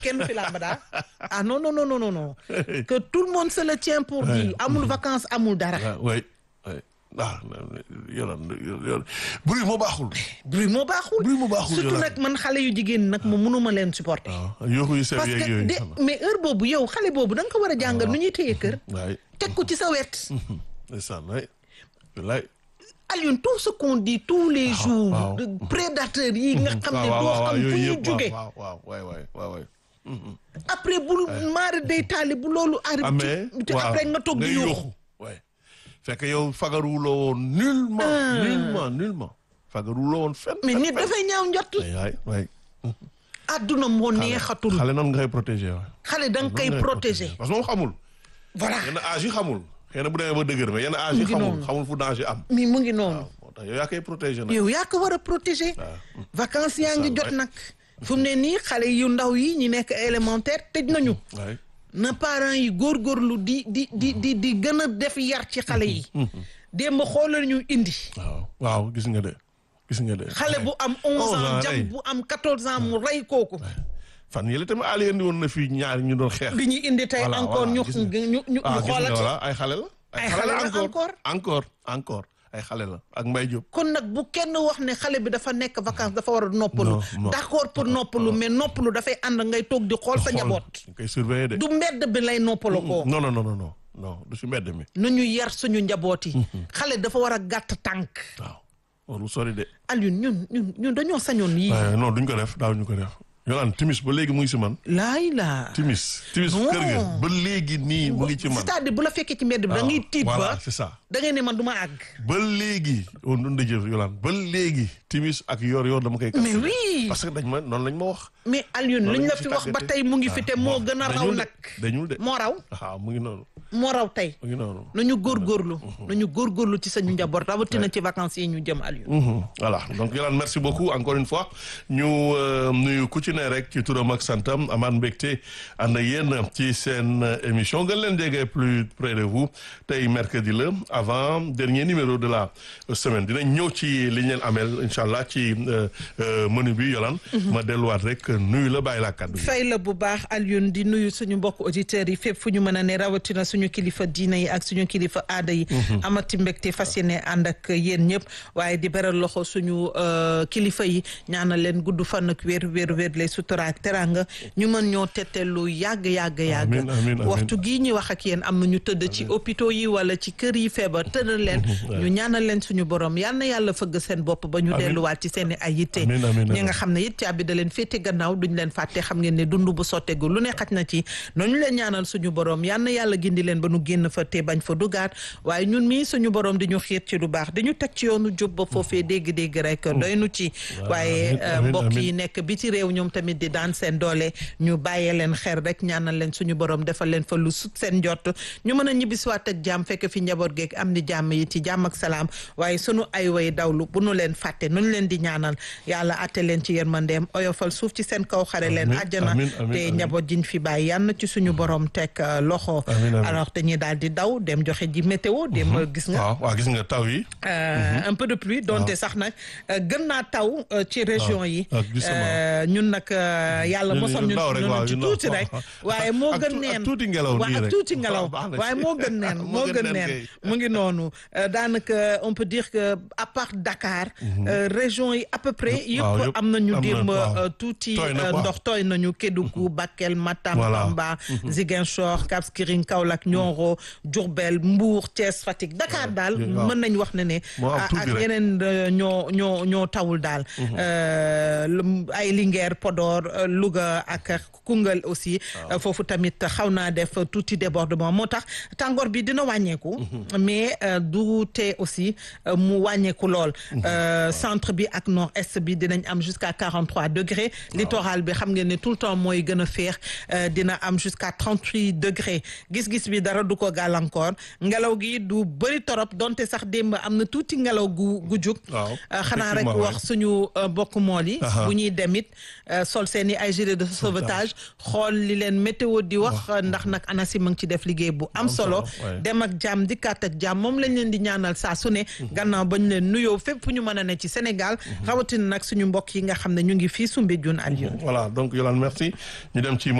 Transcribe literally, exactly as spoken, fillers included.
kenn fi lambada ah non non non non non que tout le monde se le tient pour dire amul vacances amul dara. oui oui ah yolan yolan bruit moo baaxul. bruit moo baaxul. bruit moo baaxul surtout nag man xale yu jigéen nag ma mënuma leen supporter. waaw yooxu yu sew parce yeeg que yooyu. de mais heure boobu yow xale boobu da nga ko war a jàngal nu ñuy téye kër. waay teg ko ci sa wet. ndeysaan waay wallaay. Alioune tout ce qu'on dit tous les jours. de prédateurs yi nga xam ne doo xam fu ñu jóge. waaw waaw waay waay waaw waay. après bul maari day taali bu loolu. amee ci après nga toog di yóoxu. waay fekk yow fagaruwuloo woon nullement. nullement nullement. fagaruwuloo woon fenn. mais nit dafay ñaaw njott. waay waay. adduna moo neexatul. xale nan nga koy protéger waay. xale da nga koy protéger. parce que moom xamul. voilà yenn âge yi xamul. xëy na bu demee ba dëgër mais yenn âge yi xamul xamul fu danger am. mi mu ngi noonu. moo tax yow yaa koy protéger nag. yow yaa ko war a protéger. vacances yaa ngi jot nag. fu mu ne nii xale yu ndaw yi ñi nekk élémentaire tëj nañu. na parents yi góorgóorlu di di di di di gën a def yar ci xale yi. démb xoolal ñu indi. waaw waaw gis nga de gis nga de. xale bu am onze ans jam bu am quatorze ans mu rey kooku. fan yële tamit Aliou indi woon na fii ñaari ñu doon xeex. bi ñu indi tey encore ñu ñu ñu xoolati. ay xale la. ay xale la encore encore encore ay xale la ak Mbaye Diop. kon nag bu kenn wax ne xale bi dafa nekk vacances dafa war a noppalu. d'accord pour noppalu mais noppalu dafay ànd ngay toog di xool sa njaboot. ñu koy surveiller de. du mbedd bi lay noppalu ko. non non non non non du si mbedd mi. nu ñu yar suñu njaboot yi. xale dafa war a gàtt tànk. waaw warul sori de. Alioune ñun ñun ñun dañoo sañoon yii. non duñ ko def daaw ñu ko def. Yolaan timis ba léegi mu ngi si man. laay laa. timis timis kër ga ba léegi nii mu ngi ci man. c'est-à-dire bu la fekkee ci mbedd bi da ngay tiit ba. voilà c'est ça. da ngay ne man du ma àgg. ba léegi on dund jëf Yolaan ba léegi timis ak yor yor dama koy. mais oui parce que dañ ma noonu lañ ma wax. mais Alioune luñ la fi wax ba tey mu ngi fi te moo gën a raw nag. dañul de moo raw. waaw mu ngi noonu. moo raw tey. mu ngi noonu. nañu góorgóorlu. nañu góorgóorlu ci sañu njaboot rawatina ci vacances yi ñu jëm Alioune. voilà donc Yolaan merci beaucoup encore une fois ñu nuyu ku ci ne rek ci turam ak santam amaan mbégte ànd ak yéen ci seen émission gën leen jege plus près de vous tey mercredi la avant dernier numéro de la semaine dinañ ñëw ci li ñu leen ameel incha allah ci menu bi Yolaan ma delluwaat rek nuyu la bàyyi laa kàddu fay la bu baax Alioune di nuyu suñu mbokk auditeurs yi fépp fu ñu mën a ne rawatina suñu kilifa diina yi ak suñu kilifa aada yi amati mbégte fas yéene ànd ak yéen ñëpp waaye di beral loxo suñu kilifa yi ñaanal leen gudd fan ak wér wér wér lay sutura ak teranga ñu mën ñoo tetelu yàgg yàgg yàgg waxtu gii ñuy wax ak yéen am na ñu tëdd ci hôpitaux yi wala ci kër yi feebar tëddal leen ñu ñaanal leen suñu borom yal na yàlla fëgg seen bopp ba ñu delluwaat ci seen i ay yitte ñi nga xam ne it caabi da leen féete gannaaw duñ leen fàtte xam ngeen ne dund bu sottegu lu ne xaj na ci noonu leen ñaanal suñu borom yal na yàlla gindi leen ba nu génn fa te bañ fa dugaat waaye ñun mii suñu borom di ñu xiir ci lu baax di ñu teg ci yoonu jub ba foofee dégg-dégg rek doy nu ci waaye mbokk yi nekk bi ci réew ñoom tamit di daan seen doole ñu bàyyee leen xel rek ñaanal leen suñu borom defal leen fa lu sut seen jot ñu mën a ñibbisiwaat ak jàmm fekk fi njaboot geeg am ni jàmm yi ci jàmm ak salaam waaye sunu ay way dawlu bu nu leen fàtte nu leen di ñaanal yàlla atte leen ci yërmandeem oyofal suuf ci seen kaw xare leen àjjana te njaboot jiñ fi bàyyi yal na ci suñu borom teg loxo alors te ñi daal di daw dem joxe ji météo dem gis nga waaw gis nga taw yi un peu de pluie donte sax nag gën naa taw ci région yi ñun nag yàlla mosam ñu ñu ci tuuti rek waaye moo gën neen tuuti ngelaw waaw ak tuuti ngelaw waaye moo gën neen moo gën neen mu ngi noonu daanaka on peut dire que à part Dakar région yi à peu près yëpp am nañu démb tuuti ndox tooy nañu Kédougou Bakel Matam Tamba Ziguinchor Cap Skirring Kaolack Nioro Diourbel Mbour Thiès Fatick Dakar daal mën nañ wax ne ne ak yeneen ñoo ñoo ñoo tawul daal ay Linguère Podor Louga ak Koungheul aussi foofu tamit xaw naa def tuuti débordement moo tax tàngoor bi dina wàññeeku mais du tee aussi mu wàññeeku lool centre bi ak nord est bi dinañ am jusqu'à quarante-trois degrés littoral bi xam ngeen ne tout le temps mooy gën a féex dina am jusqu'à trente-huit degrés gis-gis bi dara du ko gàllankoor ngelaw gi du bëri torop donte sax démb am na tuuti ngelaw gu gu jug xanaa rek wax suñu bokk mool yi bu ñuy demit sol seen i ay gilet de sauvetage xool li leen météo di wax ndax nag ANACIM a ngi ci def liggéey bu am solo dem ak jàmm dikkaat ak jàmm moom lañ leen di ñaanal saa su ne gannaaw bañ leen nuyoo fépp fu ñu mën a ne ci Sénégal rawatina nag suñu mbokk yi nga xam ne ñu ngi fii Soumbédioune Alioune. Voilà donc Yolande merci ñu dem ci